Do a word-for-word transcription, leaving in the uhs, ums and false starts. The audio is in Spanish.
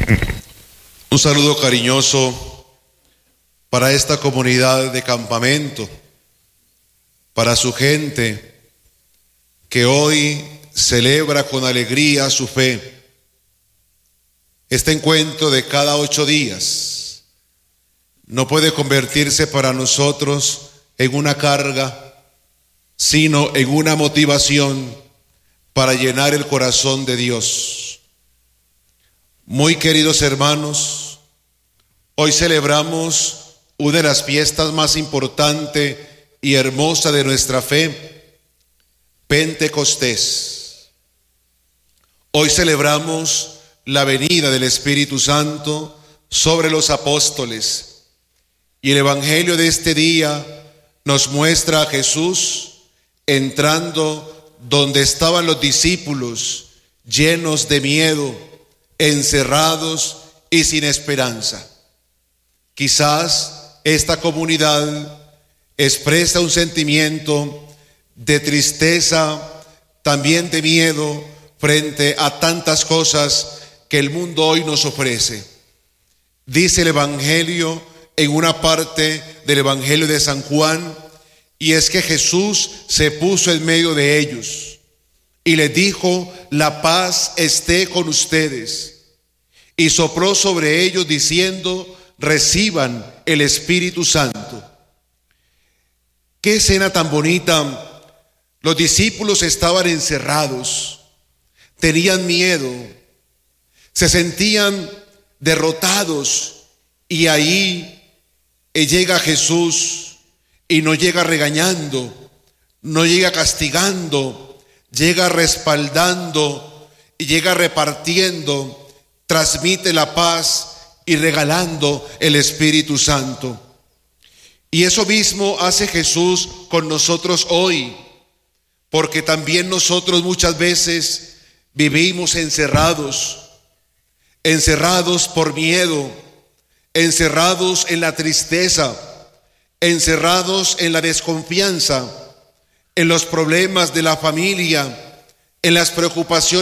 Un saludo cariñoso para esta comunidad de campamento, para su gente que hoy celebra con alegría su fe. Este encuentro de cada ocho días no puede convertirse para nosotros en una carga, sino en una motivación para llenar el corazón de Dios. Muy queridos hermanos, hoy celebramos una de las fiestas más importantes y hermosas de nuestra fe, Pentecostés. Hoy celebramos la venida del Espíritu Santo sobre los apóstoles, y el Evangelio de este día nos muestra a Jesús entrando donde estaban los discípulos, llenos de miedo, encerrados y sin esperanza. Quizás esta comunidad expresa un sentimiento de tristeza, también de miedo frente a tantas cosas que el mundo hoy nos ofrece. Dice el Evangelio en una parte del Evangelio de San Juan, y es que Jesús se puso en medio de ellos y les dijo: la paz esté con ustedes. Y sopló sobre ellos diciendo: reciban el Espíritu Santo. Qué escena tan bonita. Los discípulos estaban encerrados, tenían miedo, se sentían derrotados, y ahí llega Jesús y no llega regañando, no llega castigando, llega respaldando y llega repartiendo, transmite la paz y regalando el Espíritu Santo. Y eso mismo hace Jesús con nosotros hoy, porque también nosotros muchas veces vivimos encerrados, encerrados por miedo, encerrados en la tristeza, encerrados en la desconfianza, en los problemas de la familia, en las preocupaciones